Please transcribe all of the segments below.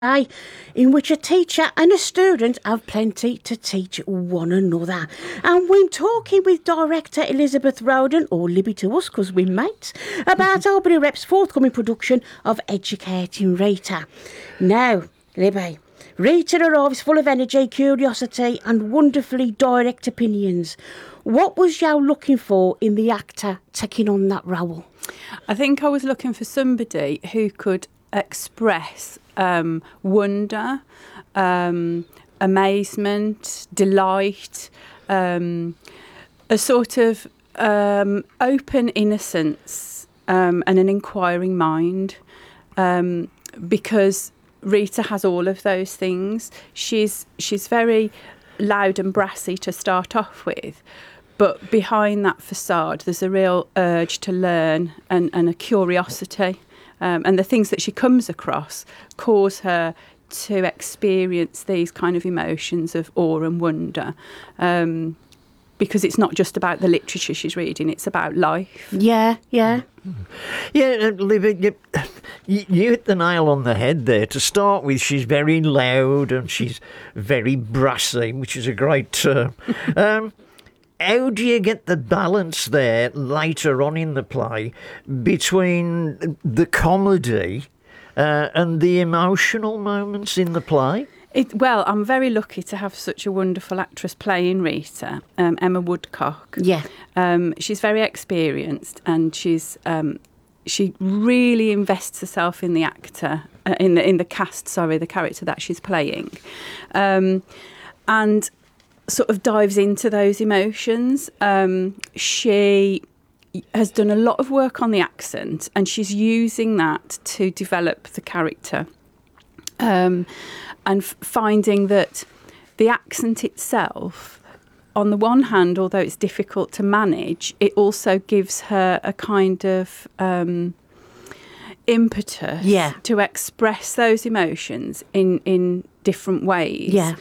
day in which a teacher and a student have plenty to teach one another. And we're talking with director Elizabeth Roden, or Libby to us because we're mates, about Albany Rep's forthcoming production of Educating Rita. Now, Libby, Rita arrives full of energy, curiosity and wonderfully direct opinions. What was you looking for in the actor taking on that role? I think I was looking for somebody who could express wonder, amazement, delight, a sort of open innocence and an inquiring mind, because Rita has all of those things. She's very loud and brassy to start off with, but behind that facade there's a real urge to learn and a curiosity, and the things that she comes across cause her to experience these kind of emotions of awe and wonder, because it's not just about the literature she's reading, it's about life. Yeah. Yeah, Libby, you hit the nail on the head there. To start with, she's very loud and she's very brassy, which is a great term. How do you get the balance there later on in the play between the comedy and the emotional moments in the play? Well, I'm very lucky to have such a wonderful actress playing Rita, Emma Woodcock. Yeah. She's very experienced, and she really invests herself in the actor, in the cast. Sorry, the character that she's playing, and sort of dives into those emotions. She has done a lot of work on the accent, and she's using that to develop the character. And finding that the accent itself, on the one hand, although it's difficult to manage, it also gives her a kind of impetus to express those emotions in different ways. Yeah.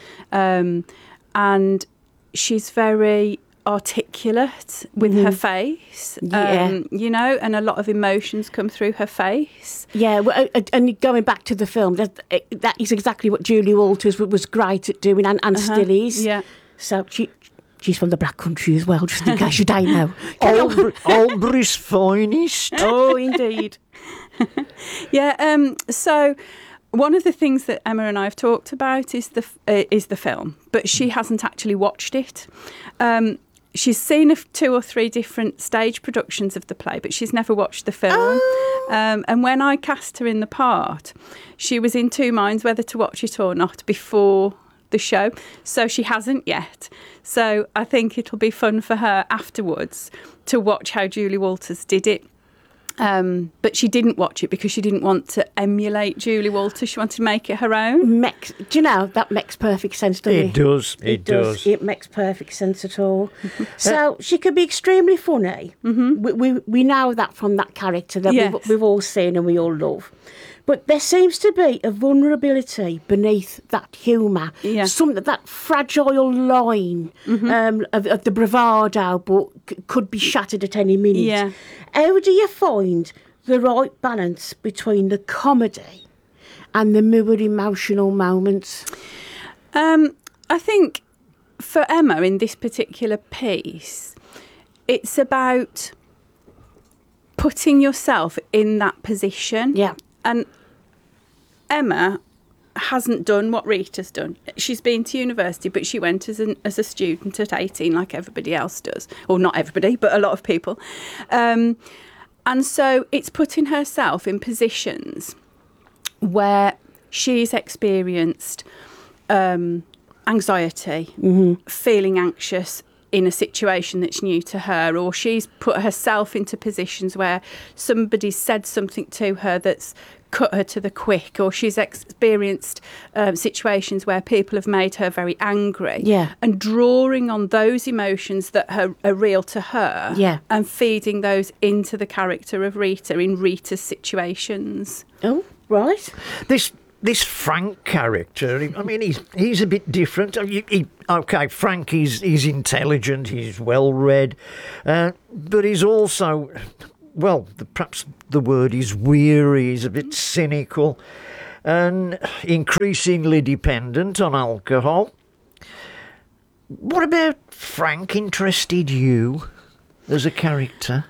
And she's very articulate with her face, and a lot of emotions come through her face. Yeah, and going back to the film, that is exactly what Julie Walters was great at doing, and still is. Yeah. So she's from the Black Country as well, just in case you don't know. Albury's finest. Oh, indeed. Yeah. So one of the things that Emma and I have talked about is the film, but she hasn't actually watched it. She's seen 2 or 3 different stage productions of the play, but she's never watched the film. Oh. And when I cast her in the part, she was in 2 minds whether to watch it or not before the show. So she hasn't yet. So I think it'll be fun for her afterwards to watch how Julie Walters did it. But she didn't watch it because she didn't want to emulate Julie Walters. She wanted to make it her own. Do you know, that makes perfect sense, doesn't it? It does. It does. It makes perfect sense at all. So she could be extremely funny. Mm-hmm. We know that from that character that we've all seen and we all love. But there seems to be a vulnerability beneath that humour. Yeah. That fragile line of the bravado, but could be shattered at any minute. Yeah. How do you find the right balance between the comedy and the more emotional moments? I think for Emma in this particular piece, it's about putting yourself in that position. Yeah. And Emma hasn't done what Rita's done. She's been to university, but she went as a student at 18 like everybody else does. Or not everybody, but a lot of people. And so it's putting herself in positions where she's experienced anxiety, feeling anxious in a situation that's new to her, or she's put herself into positions where somebody said something to her that's cut her to the quick, or she's experienced situations where people have made her very angry, and drawing on those emotions that are real to her, and feeding those into the character of Rita in Rita's situations. Oh, right. This Frank character, I mean, he's a bit different. Okay, Frank is intelligent, he's well-read, but he's also, well, perhaps the word is weary, he's a bit cynical. and increasingly dependent on alcohol. What about Frank interested you as a character?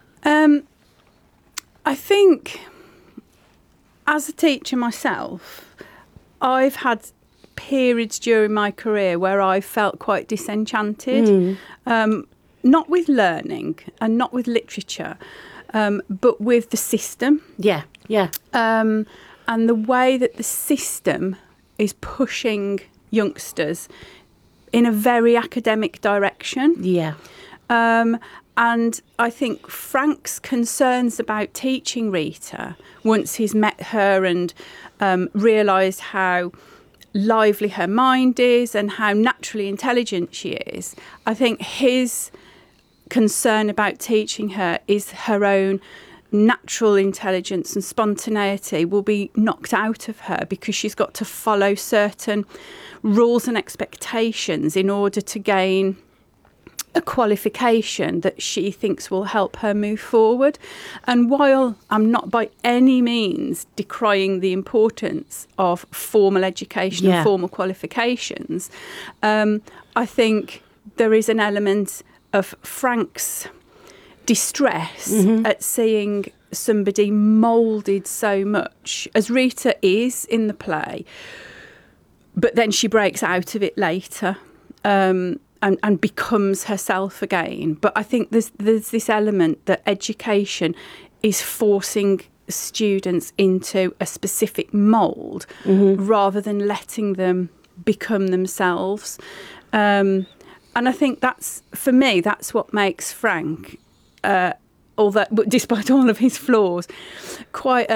I think as a teacher myself, I've had periods during my career where I felt quite disenchanted, not with learning and not with literature, but with the system. Yeah. And the way that the system is pushing youngsters in a very academic direction. Yeah. And I think Frank's concerns about teaching Rita, once he's met her and realised how lively her mind is and how naturally intelligent she is, I think his concern about teaching her is her own natural intelligence and spontaneity will be knocked out of her because she's got to follow certain rules and expectations in order to gain a qualification that she thinks will help her move forward. And while I'm not by any means decrying the importance of formal education and formal qualifications, I think there is an element of Frank's distress at seeing somebody moulded so much, as Rita is in the play, but then she breaks out of it later. And becomes herself again. But I think there's this element that education is forcing students into a specific mould rather than letting them become themselves. And I think that's, for me, that's what makes Frank, despite all of his flaws, quite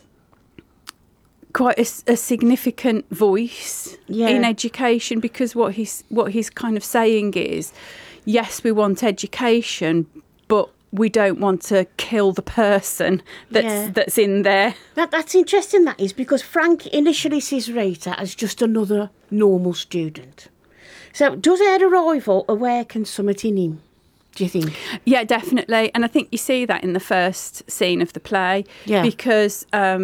a significant voice in education, because what he's kind of saying is, yes, we want education, but we don't want to kill the person that's in there. That's interesting, that is, because Frank initially sees Rita as just another normal student. So does her arrival awaken something in him, do you think? Yeah, definitely. And I think you see that in the first scene of the play, because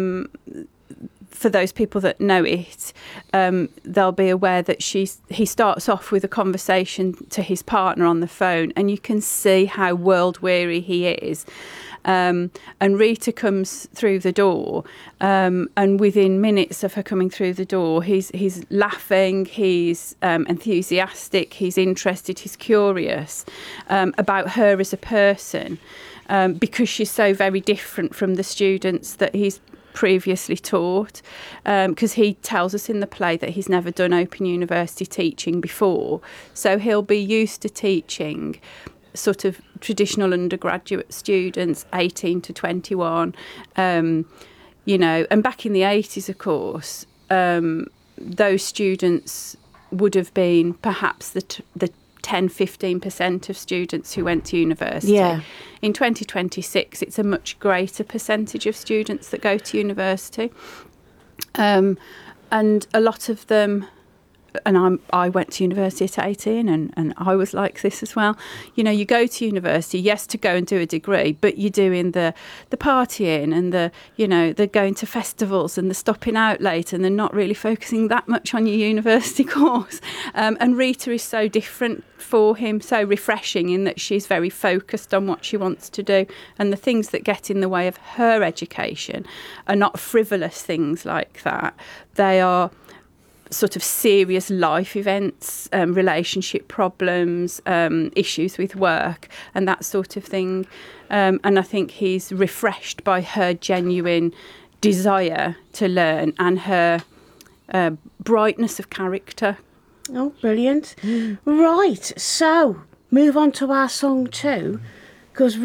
for those people that know it, they'll be aware that he starts off with a conversation to his partner on the phone, and you can see how world weary he is. And Rita comes through the door, and within minutes of her coming through the door, he's laughing, he's enthusiastic, he's interested, he's curious about her as a person, because she's so very different from the students that he's previously taught, because he tells us in the play that he's never done Open University teaching before, so he'll be used to teaching sort of traditional undergraduate students 18 to 21, and back in the 80s, of course, those students would have been perhaps the 10-15% of students who went to university. In 2026, it's a much greater percentage of students that go to university, and a lot of them, and I went to university at 18, and I was like this as well. You go to university, yes, to go and do a degree, but you're doing the partying and they're going to festivals and the stopping out late, and they're not really focusing that much on your university course. And Rita is so different for him, so refreshing in that she's very focused on what she wants to do, and the things that get in the way of her education are not frivolous things like that. They are sort of serious life events, relationship problems, issues with work and that sort of thing. And I think he's refreshed by her genuine desire to learn and her brightness of character. Oh, brilliant. Right, so move on to our song 2, because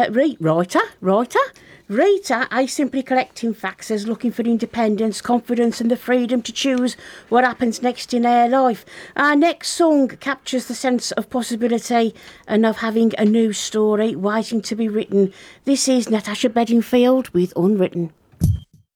Rita, I simply collecting facts, as looking for independence, confidence and the freedom to choose what happens next in her life. Our next song captures the sense of possibility and of having a new story waiting to be written. This is Natasha Bedingfield with Unwritten.